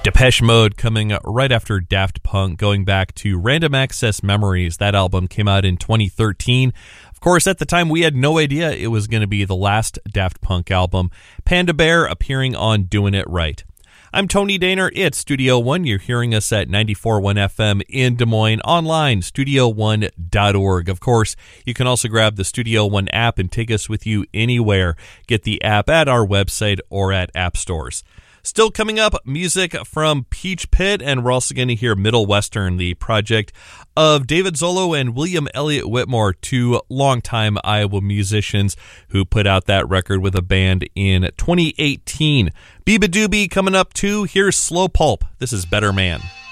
Depeche Mode coming right after Daft Punk, going back to Random Access Memories. That album came out in 2013. Of course, at the time, we had no idea it was going to be the last Daft Punk album. Panda Bear appearing on Doing It Right. I'm Tony Daner. It's Studio One. You're hearing us at 94.1 FM in Des Moines, online, studio1.org. Of course, you can also grab the Studio One app and take us with you anywhere. Get the app at our website or at app stores. Still coming up, music from Peach Pit, and we're also going to hear Middle Western, the project of David Zolo and William Elliott Whitmore, two longtime Iowa musicians who put out that record with a band in 2018. Biba Doobie coming up too. Here's Slow Pulp. This is Better Man.